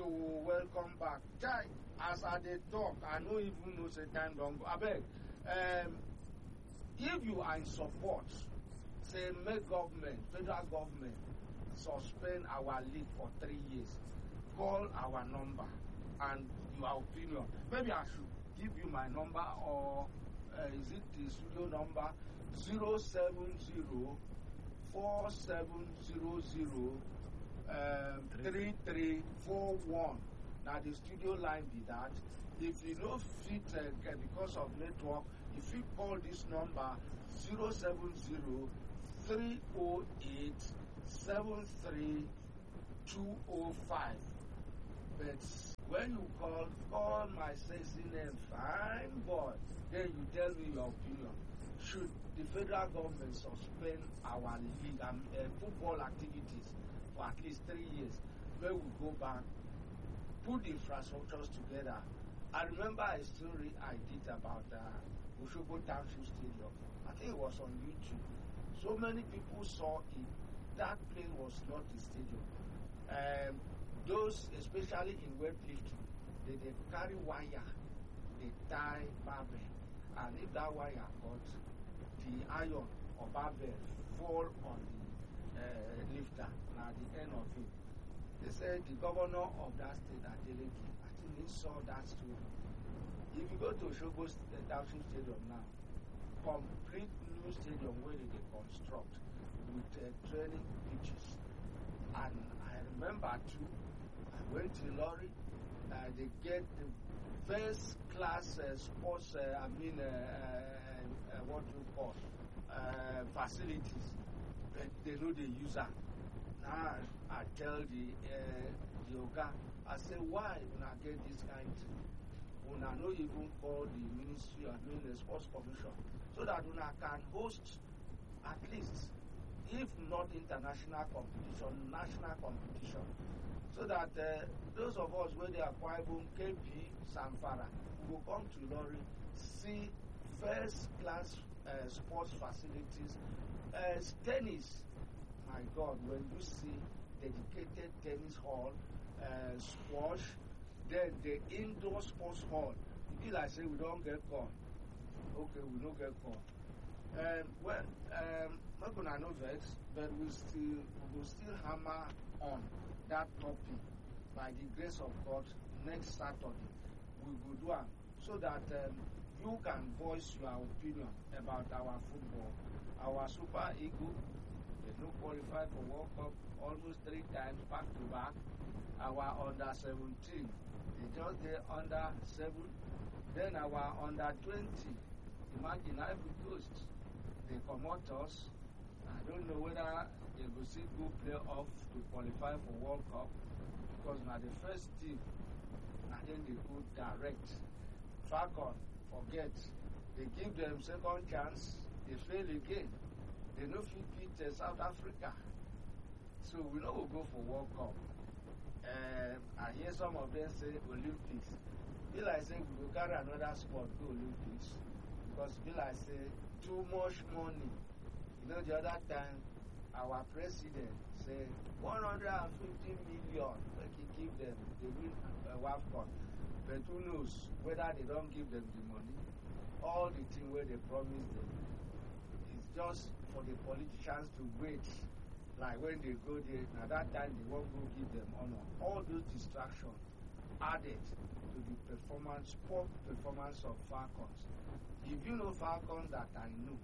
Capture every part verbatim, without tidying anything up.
to welcome back. Chai, as I dey talk, I no even know say time don go. Abeg, um, if you are in support, say make government, federal government, suspend our league for three years, call our number and your opinion. Maybe I should give you my number, or uh, is it the studio number zero seven zero four seven zero zero um, three three four one. Now the studio line be that. If you no fit uh, because of network, if you call this number zero seven zero three zero eight seven three two zero five. But when you call, call my sexy name, fine boy, then you tell me your opinion. Should the federal government suspend our league and uh, football activities for at least three years, where we go back, put the infrastructures together? I remember a story I did about uh, Oshobo Township Stadium. I think it was on YouTube. So many people saw it. That place was not the stadium. Um, those, especially in weightlifting, they, they carry wire, they tie barbell, and if that wire cut, the iron or barbell fall on the uh, lifter. Now at the end of it, they said the governor of that state, Adeleke, I think he saw that story. If you go to Oshobo Township Stadium now, complete new stadium where they construct with uh, training pitches. And I remember too, I went to Lorry, uh, they get the first class uh, sports, uh, I mean, uh, uh, uh, what do you call, uh, facilities, but they know the user. Now I tell the, uh, the Oga, I say, why when I get this kind of thing? When I no even call the ministry, I mean the sports commission, so that when I can host at least, if not international competition, national competition, so that uh, those of us where they acquire K P, Samfara, will come to Lorry, see first class uh, sports facilities, uh, tennis. My God, when you see dedicated tennis hall, uh, squash, then the indoor sports hall, it be like say we don't get call. Okay, we don't get call. Um, well, um, not gonna know vex, but we still we will still hammer on that topic by the grace of God. Next Saturday, we will do it so that um, you can voice your opinion about our football. Our Super Eagle, they no qualify for World Cup almost three times back to back. Our under seventeen, they just there under seven. Then our under twenty, imagine Ivory Coast, they come out us. I don't know whether they will still go play off to qualify for World Cup, because now the first team, and then they go direct. Falcon, forget, they give them second chance, they fail again. They no fit beat uh, South Africa. So we know we'll go for World Cup. Um, I hear some of them say Olympics. Be like say we will carry another sport go Olympics, because be like say too much money. You know, the other time our president said one hundred fifty million like he give them, they win uh, WAFCON. But who knows whether they don't give them the money, all the thing where they promise them, it's just for the politicians to wait. Like when they go there, at that time they won't go give them honor. All those distractions added to the performance, sport performance of Falcons. If you know Falcons that I know,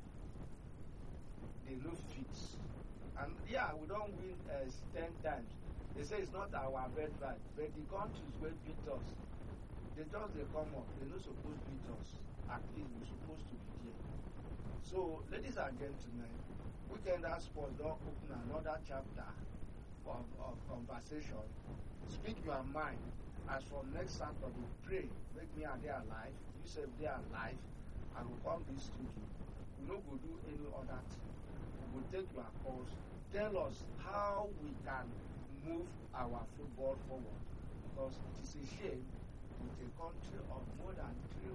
they know fit. And yeah, we don't win uh, ten times. They say it's not our birthright, but the countries where beat us, they just they come up. They're not supposed to beat us. At least we're supposed to be there. So, ladies and gentlemen, Weekender Sports don't open another chapter of, of conversation. Speak your mind. As from next Saturday, pray, make me and they alive. You say they are alive, I will come to this studio. We no go do any other thing. We will take your calls. Tell us how we can move our football forward. Because it is a shame with a country of more than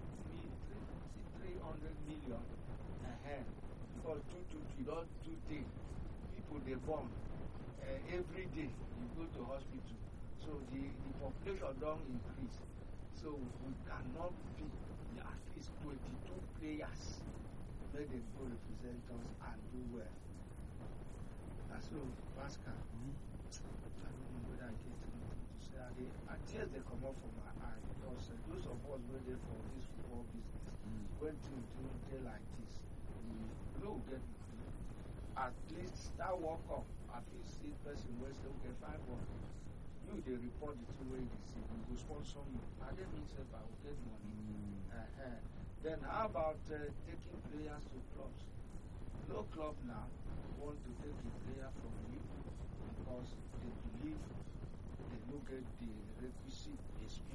three hundred million ahead. Because two two two don't do things. People they born uh, every day. You go to hospital. So the, the population don't increase. So we cannot be at least twenty-two players. Let them go represent us and do well. And so, Pascal, mm-hmm. I don't know whether I get anything to say. I, they, I tears they come out from my eye because uh, those of us were there for this football business. Mm-hmm. When things do day like this, we will get money. At least that World Cup, at least this person will still get five World Cup. You they report the two way they see, we will sponsor you. I didn't mean say I will get money. Mm-hmm. Uh-huh. Then how about uh, taking players to clubs? No club now want to take a player from you because they believe they don't get the requisite experience.